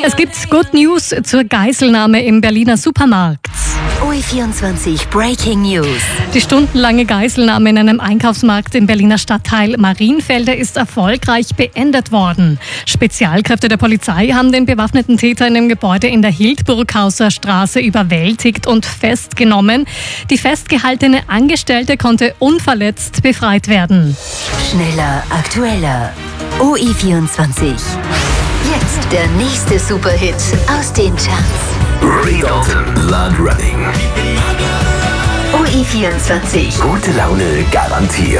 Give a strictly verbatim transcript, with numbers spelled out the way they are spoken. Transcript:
Es gibt Good News zur Geiselnahme im Berliner Supermarkt. O E vierundzwanzig Breaking News. Die stundenlange Geiselnahme in einem Einkaufsmarkt im Berliner Stadtteil Marienfelde ist erfolgreich beendet worden. Spezialkräfte der Polizei haben den bewaffneten Täter in dem Gebäude in der Hildburghauser Straße überwältigt und festgenommen. Die festgehaltene Angestellte konnte unverletzt befreit werden. Schneller, aktueller. O E vierundzwanzig. Jetzt der nächste Superhit aus den Charts. Ray Dalton, Blood Running. O E vierundzwanzig. Gute Laune garantiert.